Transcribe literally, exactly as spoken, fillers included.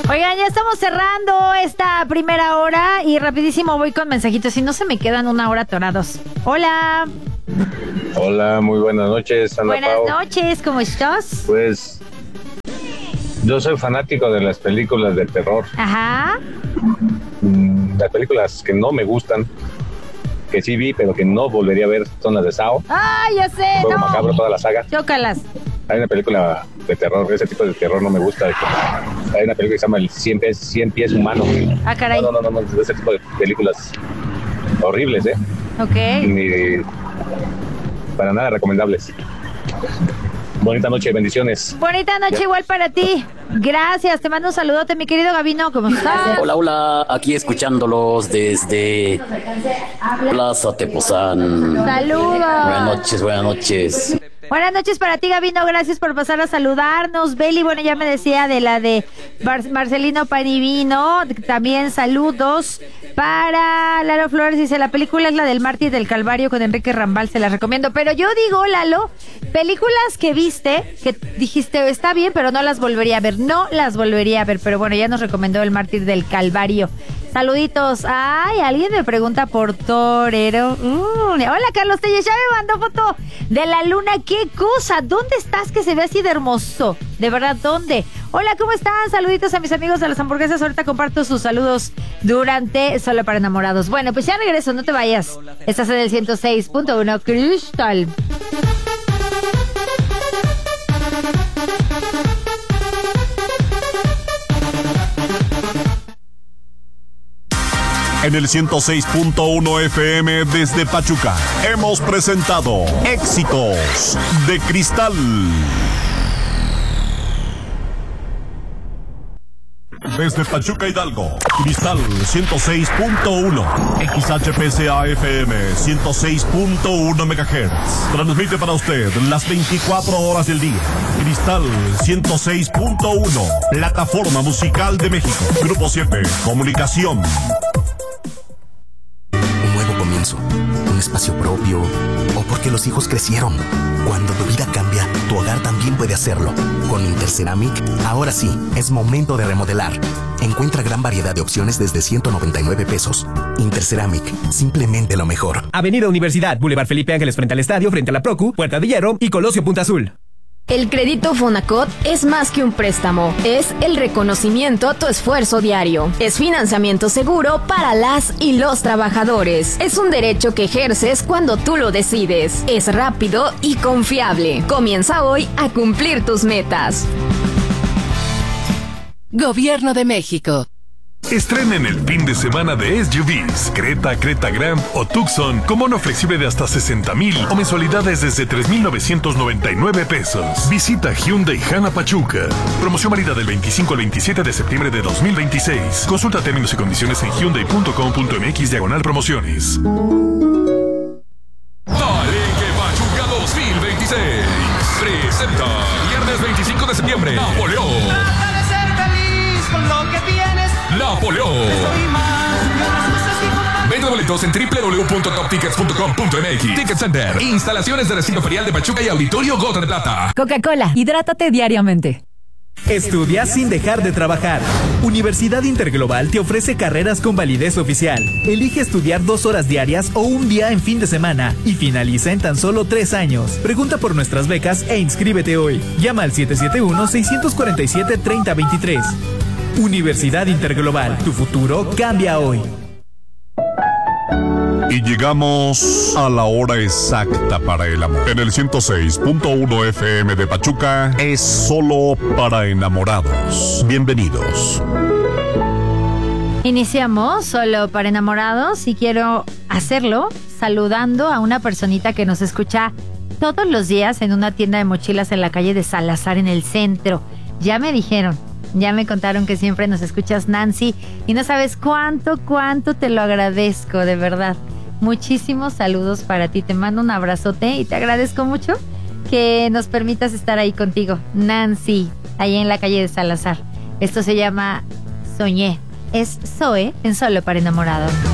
Oigan, ya estamos cerrando esta primera hora y rapidísimo voy con mensajitos. Si no se me quedan una hora atorados. Hola. Hola, muy buenas noches, Ana Buenas Pau. noches, ¿cómo estás? Pues yo soy fanático de las películas de terror. Ajá. Mm, Las películas que no me gustan, que sí vi, pero que no volvería a ver, son las de Saw. ¡Ay, ya sé! Juego No. Macabro, toda la saga. Chócalas. Hay una película de terror, ese tipo de terror no me gusta. Hay una película que se llama El cien pies, cien pies humano. Ah, caray. No, no, no, no, no, ese tipo de películas horribles, ¿eh? Ok. Ni para nada recomendables. Bonita noche, bendiciones. Bonita noche igual para ti. Gracias, te mando un saludote, mi querido Gabino, ¿cómo estás? Hola, hola, aquí escuchándolos desde Plaza Tepozán. Saludos. Buenas noches, buenas noches. Buenas noches para ti, Gabino, gracias por pasar a saludarnos. Beli, bueno, ya me decía de la de Bar- Marcelino Panivino, también saludos. Para Lalo Flores dice, la película es la del Mártir del Calvario con Enrique Rambal, se las recomiendo. Pero yo digo, Lalo, películas que viste, que dijiste, está bien, pero no las volvería a ver, no las volvería a ver. Pero bueno, ya nos recomendó el Mártir del Calvario. Saluditos. Ay, alguien me pregunta por Torero. Mm, hola, Carlos Telles, ya me mandó foto de la luna. ¿Qué cosa? ¿Dónde estás que se ve así de hermoso? De verdad, ¿dónde? Hola, ¿cómo están? Saluditos a mis amigos de las hamburguesas. Ahorita comparto sus saludos durante Solo para Enamorados. Bueno, pues ya regreso, no te vayas. Estás en el ciento seis punto uno Cristal. En el ciento seis punto uno F M desde Pachuca hemos presentado Éxitos de Cristal. Desde Pachuca, Hidalgo, Cristal ciento seis punto uno, X H P C A F M ciento seis punto uno megahertz. Transmite para usted las veinticuatro horas del día. Cristal ciento seis punto uno, plataforma musical de México. Grupo siete, comunicación. Un nuevo comienzo, un espacio propio, o porque los hijos crecieron. Cuando tu vida cambia, tu hogar también puede hacerlo. Con Interceramic, ahora sí, es momento de remodelar. Encuentra gran variedad de opciones desde ciento noventa y nueve pesos. Interceramic, simplemente lo mejor. Avenida Universidad, Boulevard Felipe Ángeles frente al estadio, frente a la Procu, Puerta de Hierro y Colosio Punta Azul. El crédito Fonacot es más que un préstamo, es el reconocimiento a tu esfuerzo diario. Es financiamiento seguro para las y los trabajadores. Es un derecho que ejerces cuando tú lo decides. Es rápido y confiable. Comienza hoy a cumplir tus metas. Gobierno de México. Estrenen el fin de semana de S U Vs, Creta, Creta Grand o Tucson con bono flexible de hasta sesenta mil o mensualidades desde tres mil novecientos noventa y nueve pesos. Visita Hyundai Jana Pachuca. Promoción válida del veinticinco al veintisiete de septiembre de dos mil veintiséis. Consulta términos y condiciones en hyundai punto com punto m x diagonal promociones. Palenque Pachuca dos mil veintiséis presenta viernes veinticinco de septiembre Napoleón. Trata de ser feliz con lo que tienes. Napoleón. Vende boletos en doble u doble u doble u punto top tickets punto com punto m x. Ticket Center. Instalaciones de recinto ferial de Pachuca y Auditorio Gota de Plata. Coca-Cola. Hidrátate diariamente. Estudia sin dejar de trabajar. Universidad Interglobal te ofrece carreras con validez oficial. Elige estudiar dos horas diarias o un día en fin de semana y finaliza en tan solo tres años. Pregunta por nuestras becas e inscríbete hoy. Llama al siete siete uno, seis cuatro siete, tres cero dos tres. Universidad Interglobal, tu futuro cambia hoy. Y llegamos a la hora exacta para el amor. En el ciento seis punto uno F M de Pachuca es solo para enamorados. Bienvenidos. Iniciamos Solo para Enamorados y quiero hacerlo saludando a una personita que nos escucha todos los días en una tienda de mochilas en la calle de Salazar en el centro. Ya me dijeron, ya me contaron que siempre nos escuchas, Nancy, y no sabes cuánto, cuánto te lo agradezco, de verdad. Muchísimos saludos para ti, te mando un abrazote y te agradezco mucho que nos permitas estar ahí contigo, Nancy, ahí en la calle de Salazar. Esto se llama Soñé, es Zoe en Solo para Enamorados.